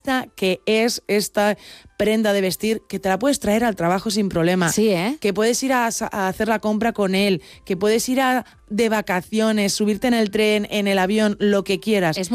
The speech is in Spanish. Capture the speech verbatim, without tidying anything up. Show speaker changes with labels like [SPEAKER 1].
[SPEAKER 1] que es esta prenda de vestir que te la puedes traer al trabajo sin problema.
[SPEAKER 2] Sí, ¿eh?
[SPEAKER 1] Que puedes ir a, a hacer la compra con él, que puedes ir a, de vacaciones, subirte en el tren, en el avión, lo que quieras.
[SPEAKER 2] Es